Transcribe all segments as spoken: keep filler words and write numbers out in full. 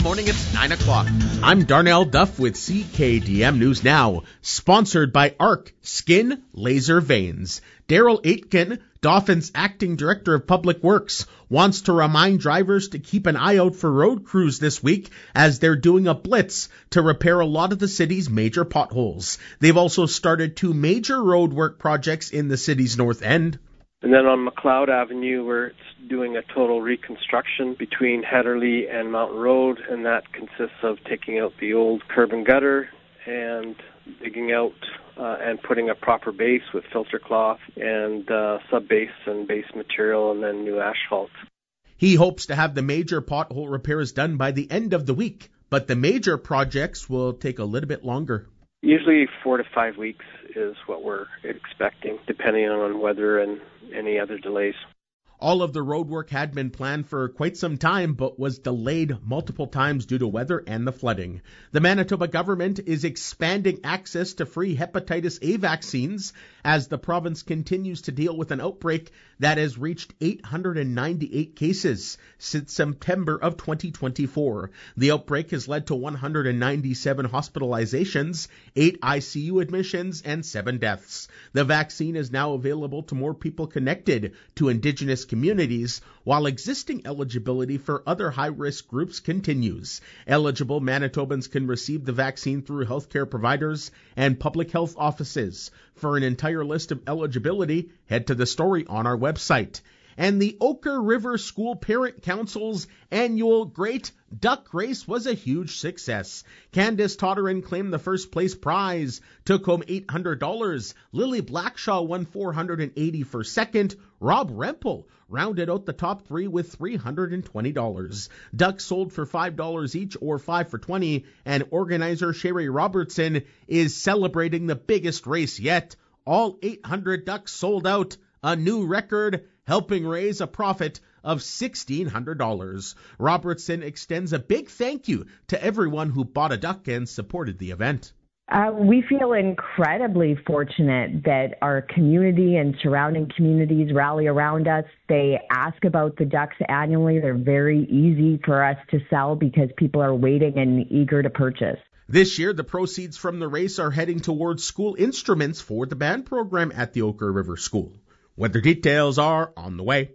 morning, it's nine o'clock. I'm Darnell Duff with C K D M News Now, sponsored by Arc Skin Laser Veins. Daryl Aitken, Doffin's acting director of public works, wants to remind drivers to keep an eye out for road crews this week as they're doing a blitz to repair a lot of the city's major potholes. They've also started two major road work projects in the city's north end. And then on McLeod Avenue, we're doing a total reconstruction between Hetterly and Mountain Road, and that consists of taking out the old curb and gutter and digging out uh, and putting a proper base with filter cloth and uh, sub-base and base material, and then new asphalt. He hopes to have the major pothole repairs done by the end of the week, but the major projects will take a little bit longer. Usually four to five weeks is what we're expecting, depending on weather and any other delays. All of the road work had been planned for quite some time, but was delayed multiple times due to weather and the flooding. The Manitoba government is expanding access to free hepatitis A vaccines as the province continues to deal with an outbreak that has reached eight hundred ninety-eight cases since September of twenty twenty-four. The outbreak has led to one hundred ninety-seven hospitalizations, eight I C U admissions, and seven deaths. The vaccine is now available to more people connected to Indigenous communities, while existing eligibility for other high-risk groups continues. Eligible Manitobans can receive the vaccine through healthcare providers and public health offices. For an entire list of eligibility, head to the story on our website. And the Oquirrh River School Parent Council's annual Great Duck Race was a huge success. Candace Totterin claimed the first place prize, took home eight hundred dollars. Lily Blackshaw won four hundred eighty dollars for second. Rob Rempel rounded out the top three with three hundred twenty dollars. Ducks sold for five dollars each or five for twenty dollars, and organizer Sherry Robertson is celebrating the biggest race yet. All eight hundred ducks sold out, a new record, helping raise a profit of sixteen hundred dollars. Robertson extends a big thank you to everyone who bought a duck and supported the event. Uh, we feel incredibly fortunate that our community and surrounding communities rally around us. They ask about the ducks annually. They're very easy for us to sell because people are waiting and eager to purchase. This year, the proceeds from the race are heading towards school instruments for the band program at the Oquirrh River School. Weather details are on the way.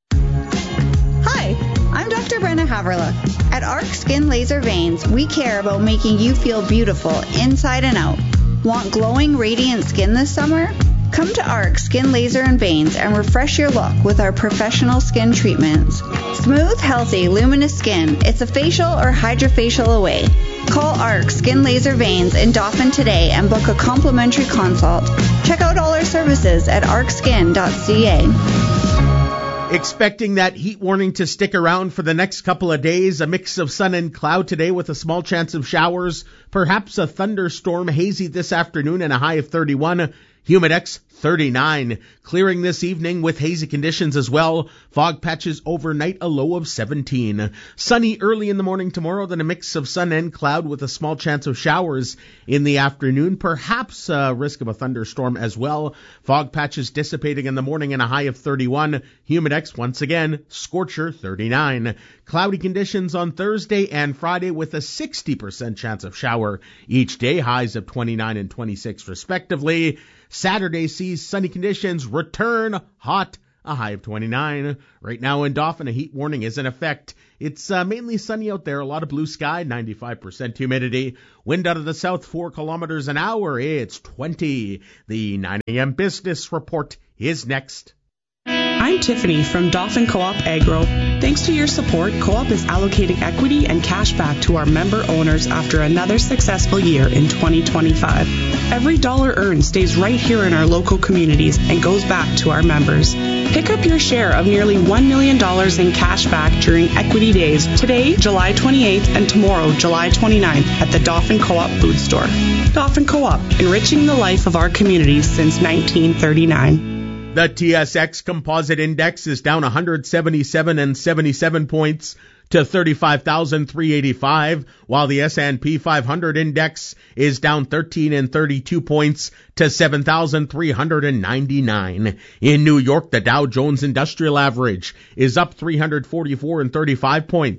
Hi, I'm Doctor Brenna Haverla. At Arc Skin Laser Veins, we care about making you feel beautiful inside and out. Want glowing, radiant skin this summer? Come to Arc Skin Laser and Veins and refresh your look with our professional skin treatments. Smooth, healthy, luminous skin. It's a facial or hydrofacial away. Call Arc Skin Laser Veins in Dauphin today and book a complimentary consult. Check out all our services at arc skin dot c a. Expecting that heat warning to stick around for the next couple of days. A mix of sun and cloud today with a small chance of showers. Perhaps a thunderstorm, hazy this afternoon and a high of thirty-one. Humidex thirty-nine. Clearing this evening with hazy conditions as well. Fog patches overnight, a low of seventeen. Sunny early in the morning tomorrow, then a mix of sun and cloud with a small chance of showers in the afternoon. Perhaps a risk of a thunderstorm as well. Fog patches dissipating in the morning and a high of thirty-one. Humidex once again, scorcher thirty-nine. Cloudy conditions on Thursday and Friday with a sixty percent chance of shower each day. Highs of twenty-nine and twenty-six respectively. Saturday sees sunny conditions return, hot, a high of twenty-nine. Right now in Dauphin, a heat warning is in effect. It's uh, mainly sunny out there, a lot of blue sky, ninety-five percent humidity. Wind out of the south, four kilometers an hour, it's twenty. The nine a.m. Business Report is next. I'm Tiffany from Dauphin Co-op Agro. Thanks to your support, Co-op is allocating equity and cash back to our member owners after another successful year in twenty twenty-five. Every dollar earned stays right here in our local communities and goes back to our members. Pick up your share of nearly one million dollars in cash back during Equity Days today, July twenty-eighth, and tomorrow, July twenty-ninth, at the Dauphin Co-op Food Store. Dauphin Co-op, enriching the life of our communities since nineteen thirty-nine. The T S X Composite Index is down one hundred seventy-seven and seventy-seven points to thirty-five thousand three hundred eighty-five, while the S and P five hundred Index is down thirteen and thirty-two points to seven thousand three hundred ninety-nine. In New York, the Dow Jones Industrial Average is up three hundred forty-four and thirty-five points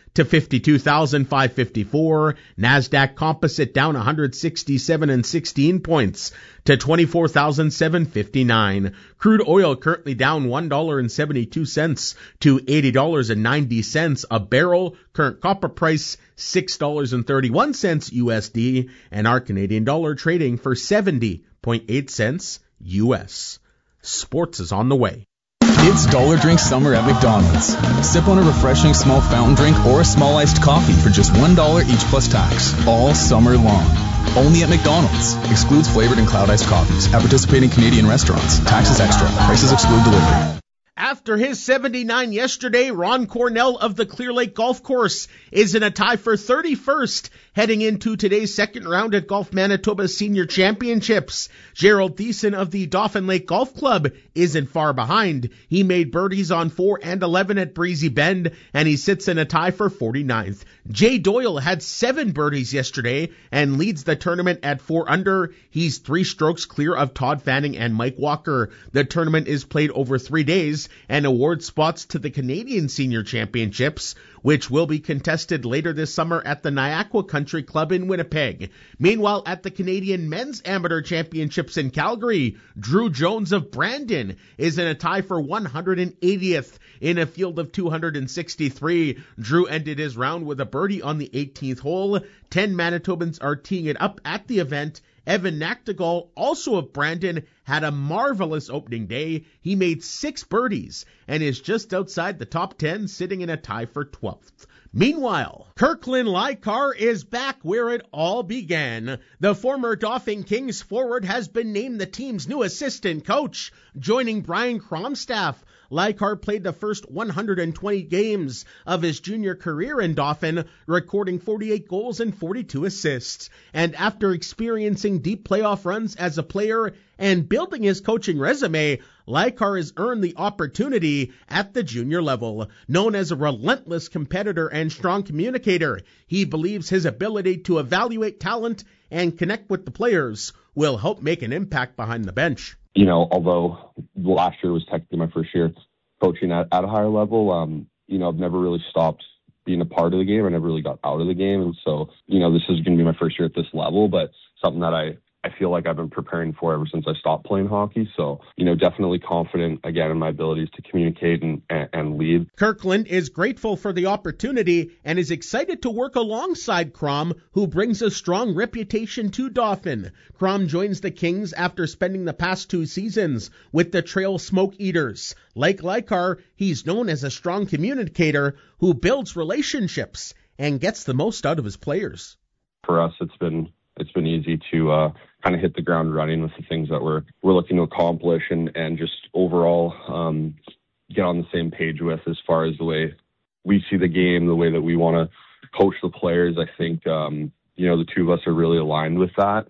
to fifty-two thousand five hundred fifty-four. NASDAQ Composite down one hundred sixty-seven and sixteen points to twenty-four thousand seven hundred fifty-nine. Crude oil currently down one dollar and seventy-two cents to eighty dollars and ninety cents a barrel. Current copper price six dollars and thirty-one cents U S D, and our Canadian dollar trading for seventy point eight cents U S. Sports is on the way. It's Dollar Drink Summer at McDonald's. Sip on a refreshing small fountain drink or a small iced coffee for just one dollar each plus tax, all summer long. Only at McDonald's. Excludes flavored and cloud iced coffees at participating Canadian restaurants. Taxes extra. Prices exclude delivery. After his seventy-nine yesterday, Ron Cornell of the Clear Lake Golf Course is in a tie for thirty-first heading into today's second round at Golf Manitoba Senior Championships. Gerald Thiessen of the Dauphin Lake Golf Club isn't far behind. He made birdies on four and eleven at Breezy Bend, and he sits in a tie for forty-ninth. Jay Doyle had seven birdies yesterday and leads the tournament at four under. He's three strokes clear of Todd Fanning and Mike Walker. The tournament is played over three days and awards spots to the Canadian Senior Championships, which will be contested later this summer at the Niaqua Country Club in Winnipeg. Meanwhile, at the Canadian Men's Amateur Championships in Calgary, Drew Jones of Brandon is in a tie for one hundred eightieth in a field of two hundred sixty-three. Drew ended his round with a birdie on the eighteenth hole. Ten Manitobans are teeing it up at the event. Evan Nachtigall, also of Brandon, had a marvelous opening day. He made six birdies and is just outside the top ten, sitting in a tie for twelfth. Meanwhile, Kirkland Lykar is back where it all began. The former Dauphin Kings forward has been named the team's new assistant coach, joining Brian Kromstaff. Lykar played the first one hundred twenty games of his junior career in Dauphin, recording forty-eight goals and forty-two assists. And after experiencing deep playoff runs as a player and building his coaching resume, Lykar has earned the opportunity at the junior level. Known as a relentless competitor and strong communicator, he believes his ability to evaluate talent and connect with the players will help make an impact behind the bench. You know, although last year was technically my first year coaching at, at a higher level, um, you know, I've never really stopped being a part of the game. I never really got out of the game. And so, you know, this is going to be my first year at this level, but something that I, I feel like I've been preparing for ever since I stopped playing hockey. So, you know, definitely confident, again, in my abilities to communicate and, and, and lead. Kirkland is grateful for the opportunity and is excited to work alongside Crom, who brings a strong reputation to Dauphin. Crom joins the Kings after spending the past two seasons with the Trail Smoke Eaters. Like Lykar, he's known as a strong communicator who builds relationships and gets the most out of his players. For us, it's been it's been easy to uh, kind of hit the ground running with the things that we're we're looking to accomplish and, and just overall um, get on the same page with as far as the way we see the game, the way that we want to coach the players. I think, um, you know, the two of us are really aligned with that.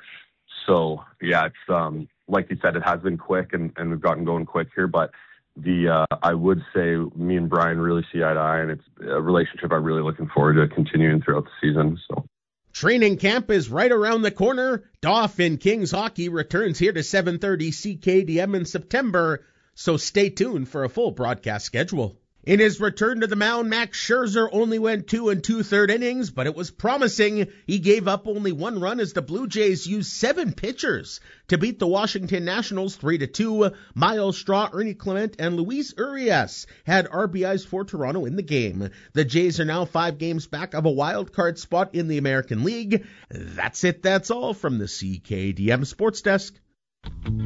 So, yeah, it's um, like you said, it has been quick and, and we've gotten going quick here, but the uh, I would say me and Brian really see eye to eye, and it's a relationship I'm really looking forward to continuing throughout the season. So. Training camp is right around the corner. Dauphin Kings hockey returns here to seven thirty C K D M in September, so stay tuned for a full broadcast schedule. In his return to the mound, Max Scherzer only went two and two-third innings, but it was promising. He gave up only one run as the Blue Jays used seven pitchers to beat the Washington Nationals three to two. Miles Straw, Ernie Clement, and Luis Urias had R B Is for Toronto in the game. The Jays are now five games back of a wild card spot in the American League. That's it. That's all from the C K D M Sports Desk.